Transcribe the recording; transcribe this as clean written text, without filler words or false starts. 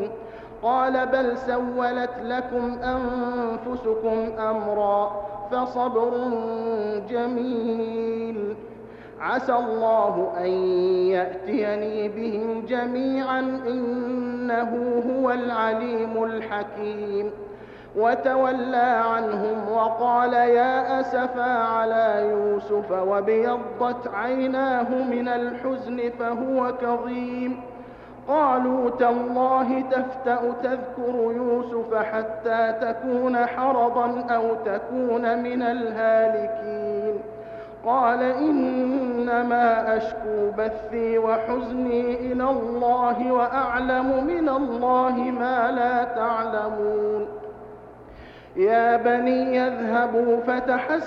قال بل سولت لكم أنفسكم أمرا فصبر جميل عسى الله أن يأتيني بهم جميعا إنه هو العليم الحكيم. وتولى عنهم وقال يا أسفا على يوسف وابيضت عيناه من الحزن فهو كظيم. قالوا تالله تفتأ تذكر يوسف حتى تكون حرضا أو تكون من الهالكين. قال إنما أشكو بثي وحزني إلى الله وأعلم من الله ما لا تعلمون. يا بني يذهبوا فتحسسوا